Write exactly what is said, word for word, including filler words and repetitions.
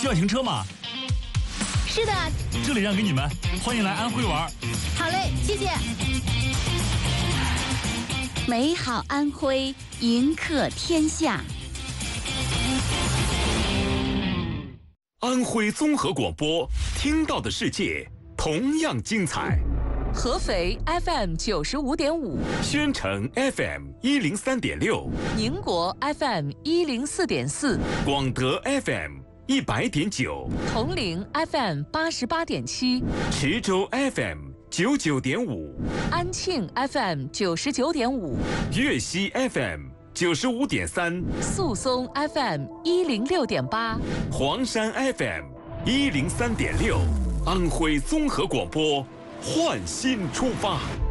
需要停车吗？ 是的， 这里让给你们，欢迎来安徽玩。 好嘞，谢谢。 美好安徽，迎客天下。 安徽综合广播，听到的世界同样精彩。 合肥 F M 九十五点五， 宣城 F M 一零三点六， 宁国 F M 一零四点四， 广德 F M 一百点九， 铜陵 F M 八十八点七， 池州 F M 九九点五， 安庆 F M 九十九点五， 粤西 F M 九十五点三， 宿松 F M 一零六点八， 黄山 F M 一零三点六，安徽综合广播，焕新出发。